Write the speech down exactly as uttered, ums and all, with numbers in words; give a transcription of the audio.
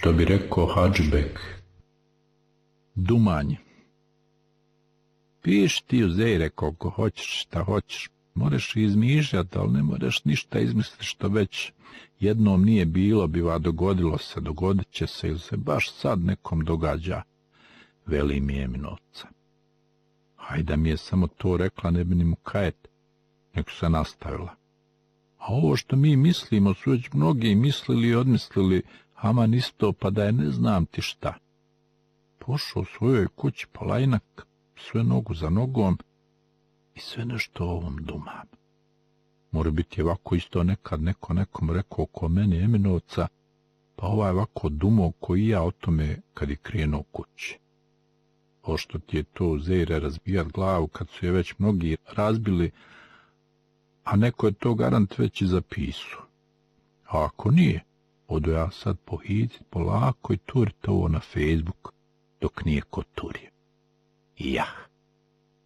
Što bi rekao Hadžbek? Dumanje. Piš ti u zejre koliko hoćeš, šta hoćeš. Moraš izmišljati, ali ne moraš ništa izmisliti što već jednom nije bilo, biva dogodilo se, dogodit će se ili se baš sad nekom događa, veli mi Eminovca. Hajde mi je samo to rekla, ne bi ni mu kajet, nek se nastavila. A ovo što mi mislimo su već mnogi mislili i odmislili, aman isto, pa da je ne znam ti šta. Pošao u svojoj kući polajnak, sve nogu za nogom i sve nešto o ovom dumam. Mora biti ovako isto nekad neko nekom rekao oko mene Eminovca, pa ovaj ovako dumo koji ja o tome kad je krenuo kući. Pošto ti je to zejre razbijat glavu kad su je već mnogi razbili, a neko je to garant već i zapisao. A ako nije, odo ja sad pohicit polako i turit ovo na Facebook, dok nije ko turio. Jah.